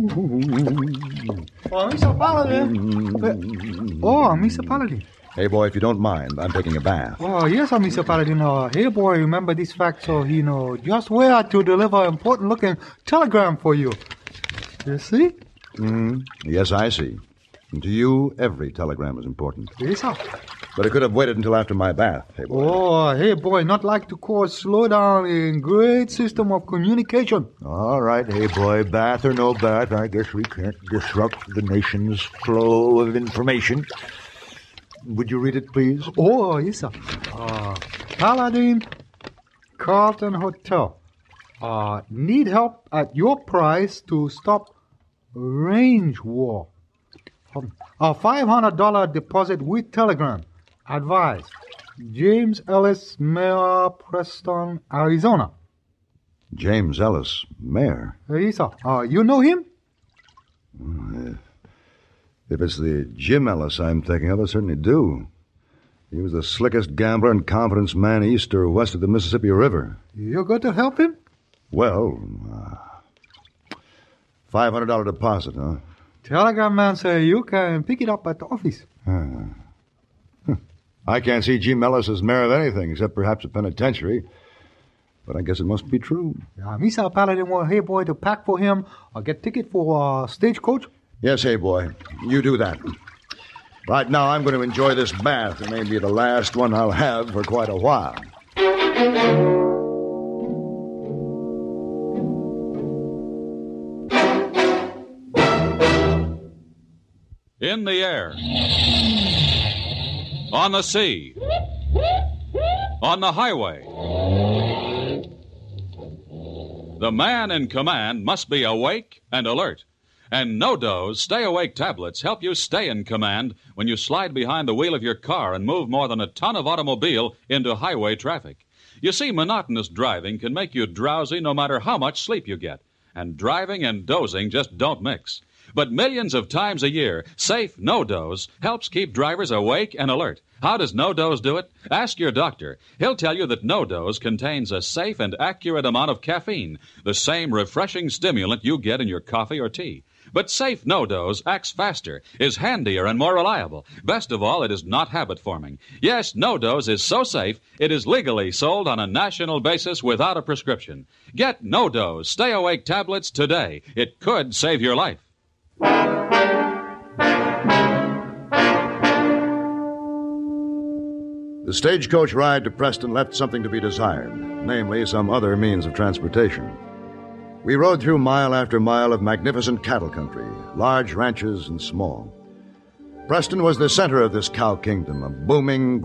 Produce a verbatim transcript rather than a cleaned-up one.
Oh, Mister Paladin. Oh, Mister Paladin. Hey, boy, if you don't mind, I'm taking a bath. Oh, yes, uh, Mister Paladin. Uh, hey, boy, remember this fact, so, you know, just where to deliver important-looking telegram for you. You see? Mm, yes, I see. And to you, every telegram is important. Yes, sir. But it could have waited until after my bath, hey, boy. Oh, hey, boy, not like to cause slowdown in great system of communication. All right, hey, boy, bath or no bath, I guess we can't disrupt the nation's flow of information. Would you read it, please? Oh, yes, sir. Uh, Paladin Carlton Hotel. Uh, need help at your price to stop range war. Um, a five hundred dollars deposit with telegram. Advice. James Ellis, Mayor, Preston, Arizona. James Ellis, mayor. Yes, sir. Uh, you know him? Uh, if it's the Jim Ellis I'm thinking of, I certainly do. He was the slickest gambler and confidence man east or west of the Mississippi River. You're going to help him? Well, uh, five hundred dollars deposit, huh? Telegram man say you can pick it up at the office. Uh, I can't see Jim Ellis as mayor of anything except perhaps a penitentiary. But I guess it must be true. Yeah, Mister Paladin want hey boy to pack for him or get ticket for uh, stagecoach? Yes, hey boy. You do that. Right now I'm going to enjoy this bath. It may be the last one I'll have for quite a while. In the air, on the sea, on the highway. The man in command must be awake and alert. And NoDoz Stay Awake tablets help you stay in command when you slide behind the wheel of your car and move more than a ton of automobile into highway traffic. You see, monotonous driving can make you drowsy no matter how much sleep you get. And driving and dozing just don't mix. But millions of times a year, safe NoDoz helps keep drivers awake and alert. How does NoDoz do it? Ask your doctor. He'll tell you that NoDoz contains a safe and accurate amount of caffeine, the same refreshing stimulant you get in your coffee or tea. But safe NoDoz acts faster, is handier, and more reliable. Best of all, it is not habit-forming. Yes, NoDoz is so safe, it is legally sold on a national basis without a prescription. Get NoDoz Stay Awake tablets today. It could save your life. The stagecoach ride to Preston left something to be desired, namely some other means of transportation. We rode through mile after mile of magnificent cattle country, large ranches and small. Preston was the center of this cow kingdom, a booming,